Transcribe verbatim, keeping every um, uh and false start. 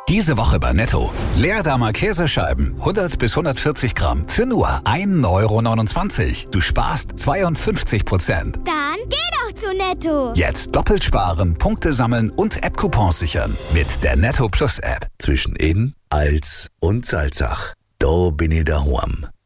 Diese Woche bei Netto. Leerdammer Käsescheiben, hundert bis hundertvierzig Gramm, für nur ein Euro neunundzwanzig. Du sparst zweiundfünfzig Prozent. Dann geh doch zu Netto. Jetzt doppelt sparen, Punkte sammeln und App-Coupons sichern. Mit der Netto Plus App. Zwischen Inn, Als und Salzach. Da bin ich daheim.